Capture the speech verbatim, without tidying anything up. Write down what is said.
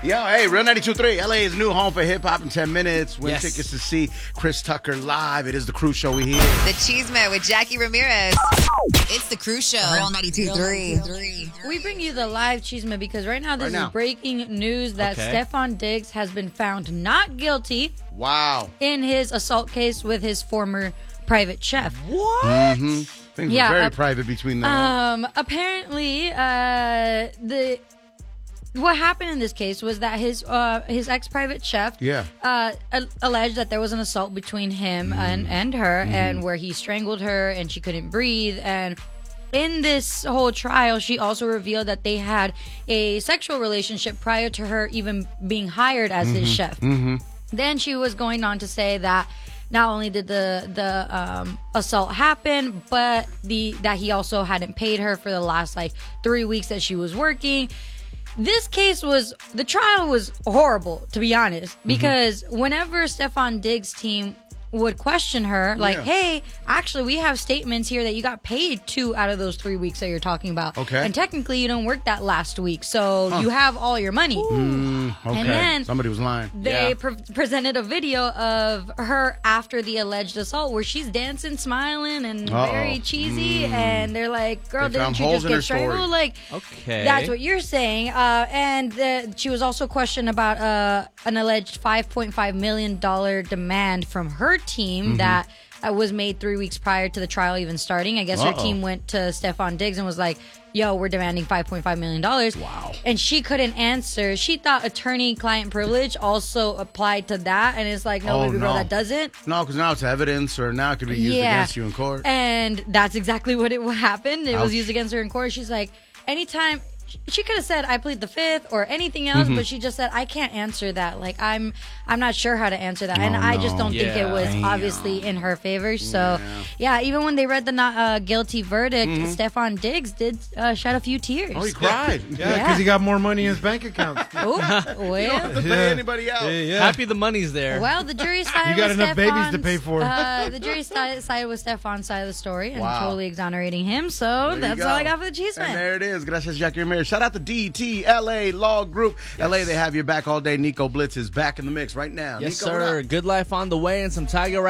Yo, hey, Real ninety-two point three, L A's new home for hip-hop in ten minutes. Win Yes. tickets to see Chris Tucker live. It is The Crew Show. We here. The Cheeseman with Jackie Ramirez. It's The Crew Show. Real ninety-two point three. We bring you the live Cheeseman because right now this Right now. is breaking news that Okay. Stefon Diggs has been found not guilty Wow. in his assault case with his former private chef. What? Mm-hmm. Things Yeah, were very uh, private between them. Um, apparently, uh, the what happened in this case was that his uh his ex private chef Yeah. uh a- alleged that there was an assault between him and and her, and where he strangled her and she couldn't breathe. And in this whole trial, she also revealed that they had a sexual relationship prior to her even being hired as his chef. Then she was going on to say that not only did the the um, assault happen, but the that he also hadn't paid her for the last like three weeks that she was working. This case was the trial was horrible, to be honest, because whenever Stefon Diggs' team would question her, like, Yeah. hey, actually, we have statements here that you got paid two out of those three weeks that you're talking about. Okay. And technically, you don't work that last week, so you have all your money. Mm, okay. and then- Somebody was lying. They Yeah. pre- presented a video of her after the alleged assault where she's dancing, smiling, and Uh-oh. very cheesy. And they're like, girl, They found didn't you holes just in get her story. strangled? Like, Okay. that's what you're saying. Uh, and the, she was also questioned about uh, an alleged five point five million dollars demand from her team Mm-hmm. that uh, was made three weeks prior to the trial even starting. I guess her Uh-oh. team went to Stefon Diggs and was like, yo, we're demanding five point five million dollars. Wow. And she couldn't answer. She thought attorney-client privilege also applied to that. And it's like, no, Oh, baby girl, no. that doesn't. No, because now it's evidence, or now it could be used Yeah. against you in court. And that's exactly what it happened. It was Ouch. used against her in court. She's like, anytime she could have said I plead the fifth or anything else, Mm-hmm. but she just said I can't answer that. Like I'm I'm not sure how to answer that. And Oh, I just no. don't think it Yeah. was Damn. obviously in her favor. So yeah, even when they read the not uh, guilty verdict, Stefon Diggs did uh, shed a few tears. Mm-hmm. Oh, he cried. Yeah, Yeah. because he got more money in his bank account. Oh, well. To pay Yeah. anybody else. Yeah, yeah. Happy the money's there. Well, the jury sided You got with enough babies to Stefon's- pay for. Uh, the jury sided, sided with Stefon's side of the story and Wow. totally exonerating him. So There you that's go. all I got for the cheese And man. there it is. Gracias, Jackie Ramirez. Shout out to D T L A Law Group. L A, they have your back all day. Nico Blitz is back in the mix right now. yes, Nico, what up? sir. Good life on the way and some Tiger